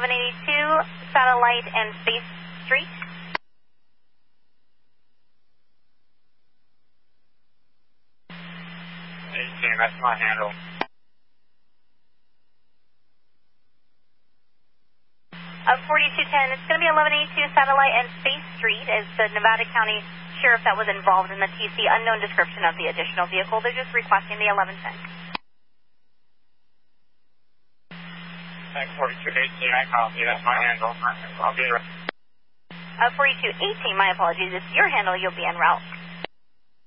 1182 Satellite and Space Street. 18, that's my handle. 4210, it's going to be 1182 Satellite and Space Street. Is the Nevada County Sheriff that was involved in the TC. Unknown description of the additional vehicle. They're just requesting the 1110. Thanks, 4218, I copy. That's my handle. I'll be right. 4218, my apologies. It's your handle. You'll be en route.